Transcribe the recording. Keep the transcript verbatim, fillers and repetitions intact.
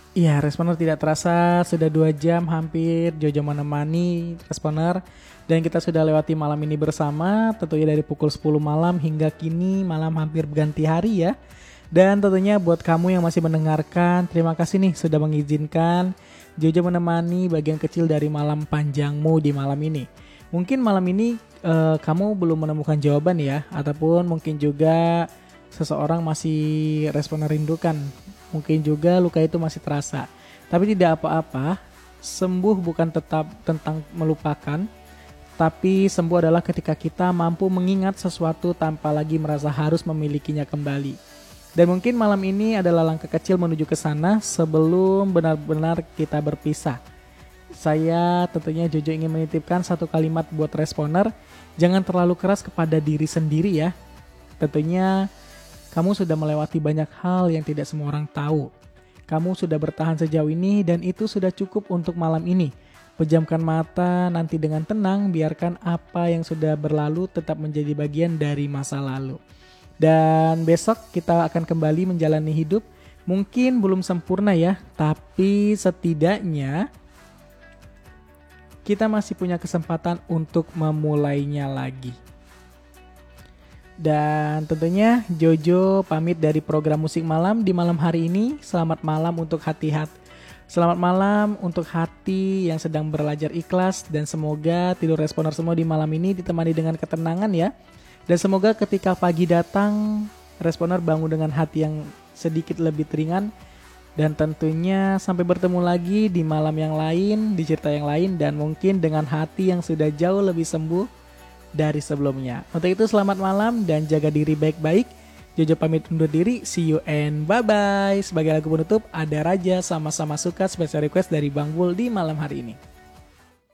Iya, Responer tidak terasa sudah dua jam hampir Jojo menemani Responer. Dan kita sudah lewati malam ini bersama, tentunya dari pukul sepuluh malam hingga kini malam hampir berganti hari ya. Dan tentunya buat kamu yang masih mendengarkan, terima kasih nih sudah mengizinkan Jojo menemani bagian kecil dari malam panjangmu di malam ini. Mungkin malam ini eh, kamu belum menemukan jawaban ya, ataupun mungkin juga seseorang masih Responer rindukan. Mungkin juga luka itu masih terasa. Tapi tidak apa-apa, sembuh bukan tetap tentang melupakan, tapi sembuh adalah ketika kita mampu mengingat sesuatu tanpa lagi merasa harus memilikinya kembali. Dan mungkin malam ini adalah langkah kecil menuju ke sana sebelum benar-benar kita berpisah. Saya tentunya Jojo ingin menitipkan satu kalimat buat Responer, jangan terlalu keras kepada diri sendiri ya. Tentunya kamu sudah melewati banyak hal yang tidak semua orang tahu. Kamu sudah bertahan sejauh ini dan itu sudah cukup untuk malam ini. Pejamkan mata nanti dengan tenang, biarkan apa yang sudah berlalu tetap menjadi bagian dari masa lalu. Dan besok kita akan kembali menjalani hidup. Mungkin belum sempurna ya, tapi setidaknya kita masih punya kesempatan untuk memulainya lagi. Dan tentunya Jojo pamit dari program Musik Malam di malam hari ini. Selamat malam untuk hati-hati. Selamat malam untuk hati yang sedang belajar ikhlas. Dan semoga tidur Responer semua di malam ini ditemani dengan ketenangan ya. Dan semoga ketika pagi datang, Responer bangun dengan hati yang sedikit lebih ringan. Dan tentunya sampai bertemu lagi di malam yang lain, di cerita yang lain. Dan mungkin dengan hati yang sudah jauh lebih sembuh dari sebelumnya. Untuk itu selamat malam dan jaga diri baik-baik. Jojo pamit undur diri. See you and bye-bye. Sebagai lagu penutup, ada Raja Sama-Sama Suka special request dari Bang Bul di malam hari ini.